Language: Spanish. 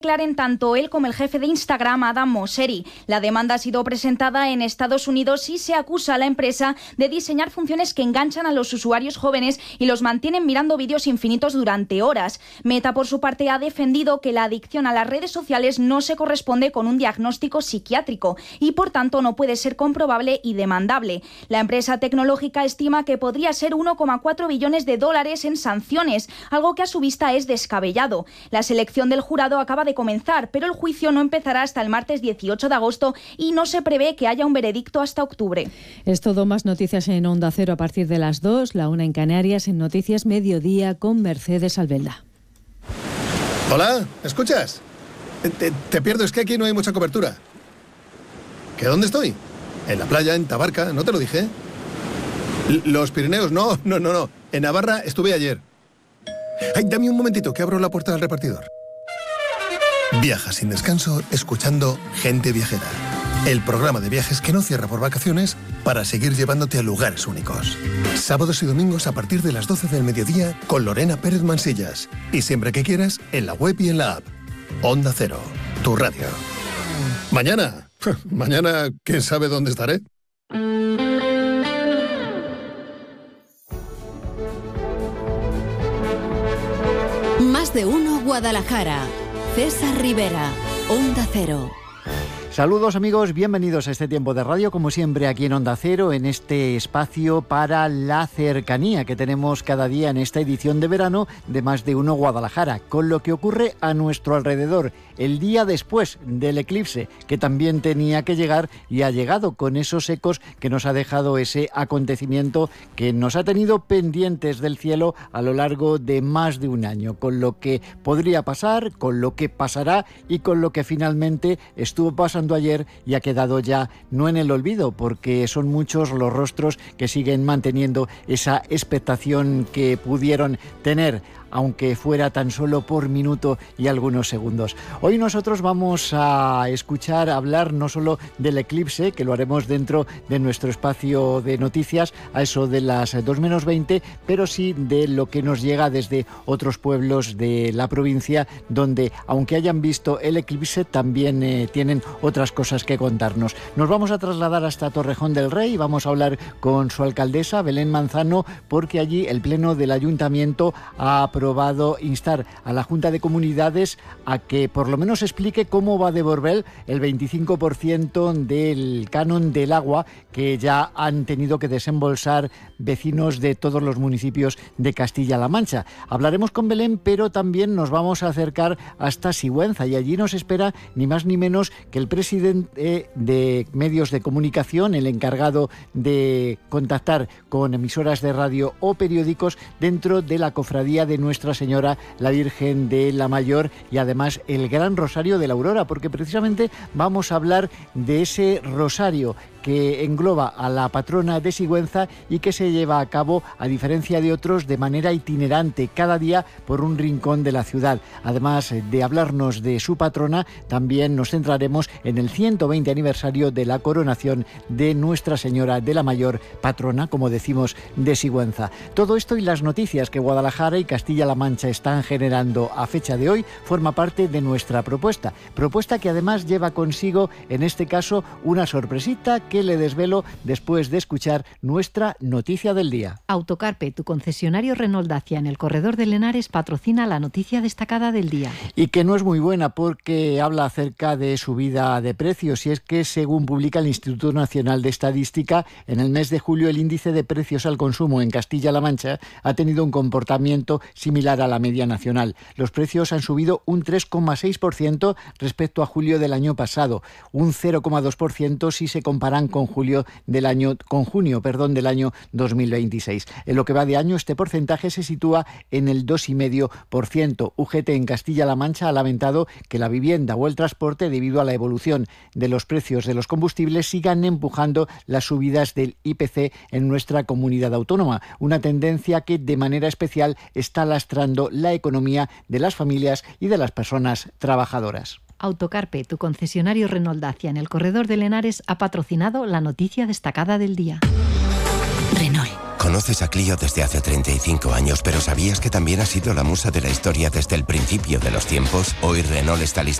declaren tanto él como el jefe de Instagram, Adam Mosseri. La demanda ha sido presentada en Estados Unidos y se acusa a la empresa de diseñar funciones que enganchan a los usuarios jóvenes y los mantienen mirando vídeos infinitos durante horas. Meta, por su parte, ha defendido que la adicción a las redes sociales no se corresponde con un diagnóstico psiquiátrico y, por tanto, no puede ser comprobable y demandable. La empresa tecnológica estima que podría ser 1,4 billones de dólares en sanciones, algo que a su vista es descabellado. La selección del jurado acaba de comenzar, pero el juicio no empezará hasta el martes 18 de agosto y no se prevé que haya un veredicto hasta octubre. Es todo, más noticias en Onda Cero a partir de las 2, la 1 en Canarias, en Noticias Mediodía con Mercedes Albelda. Hola, ¿escuchas? Te pierdo, es que aquí no hay mucha cobertura. ¿Que dónde estoy? En la playa, en Tabarca, ¿no te lo dije? Los Pirineos, no. En Navarra estuve ayer. Ay, dame un momentito, que abro la puerta del repartidor. Viaja sin descanso escuchando Gente Viajera, el programa de viajes que no cierra por vacaciones para seguir llevándote a lugares únicos. Sábados y domingos a partir de las 12 del mediodía con Lorena Pérez Mansillas. Y siempre que quieras, en la web y en la app. Onda Cero, tu radio. Mañana, ¿quién sabe dónde estaré? Más de uno Guadalajara. César Rivera, Onda Cero. Saludos amigos, bienvenidos a este tiempo de radio, como siempre aquí en Onda Cero, en este espacio para la cercanía que tenemos cada día en esta edición de verano de Más de Uno Guadalajara, con lo que ocurre a nuestro alrededor el día después del eclipse, que también tenía que llegar y ha llegado con esos ecos que nos ha dejado ese acontecimiento que nos ha tenido pendientes del cielo a lo largo de más de un año, con lo que podría pasar, con lo que pasará y con lo que finalmente estuvo pasando ayer y ha quedado ya no en el olvido, porque son muchos los rostros que siguen manteniendo esa expectación que pudieron tener, aunque fuera tan solo por minuto y algunos segundos. Hoy nosotros vamos a escuchar hablar no solo del eclipse, que lo haremos dentro de nuestro espacio de noticias a eso de las 2:20, pero sí de lo que nos llega desde otros pueblos de la provincia, donde, aunque hayan visto el eclipse, también tienen otras cosas que contarnos. Nos vamos a trasladar hasta Torrejón del Rey y vamos a hablar con su alcaldesa, Belén Manzano, porque allí el Pleno del Ayuntamiento ha aprobado instar a la Junta de Comunidades a que por lo menos explique cómo va a devolver el 25% del canon del agua que ya han tenido que desembolsar vecinos de todos los municipios de Castilla-La Mancha. Hablaremos con Belén, pero también nos vamos a acercar hasta Sigüenza y allí nos espera ni más ni menos que el presidente de medios de comunicación, el encargado de contactar con emisoras de radio o periódicos dentro de la cofradía de Nuestra Señora, la Virgen de la Mayor, y además el Gran Rosario de la Aurora, porque precisamente vamos a hablar de ese rosario que engloba a la patrona de Sigüenza y que se lleva a cabo, a diferencia de otros, de manera itinerante, cada día por un rincón de la ciudad. Además de hablarnos de su patrona, también nos centraremos en el 120 aniversario de la coronación de Nuestra Señora de la Mayor, patrona, como decimos, de Sigüenza. Todo esto y las noticias que Guadalajara y Castilla-La Mancha están generando a fecha de hoy forma parte de nuestra propuesta que además lleva consigo, en este caso, una sorpresita que le desvelo después de escuchar nuestra noticia del día. Autocarpe, tu concesionario Renault Dacia en el corredor de Lenares, patrocina la noticia destacada del día. Y que no es muy buena porque habla acerca de subida de precios, y es que según publica el Instituto Nacional de Estadística, en el mes de julio el índice de precios al consumo en Castilla-La Mancha ha tenido un comportamiento similar a la media nacional. Los precios han subido un 3,6% respecto a julio del año pasado, un 0,2% si se comparan con junio del año 2026. En lo que va de año, este porcentaje se sitúa en el 2,5%. UGT en Castilla-La Mancha ha lamentado que la vivienda o el transporte, debido a la evolución de los precios de los combustibles, sigan empujando las subidas del IPC en nuestra comunidad autónoma, una tendencia que de manera especial está lastrando la economía de las familias y de las personas trabajadoras. Autocarpe, tu concesionario Renault Dacia en el corredor de Lenares, ha patrocinado la noticia destacada del día. Renault. Conoces a Clio desde hace 35 años, pero ¿sabías que también ha sido la musa de la historia desde el principio de los tiempos? Hoy Renault está lista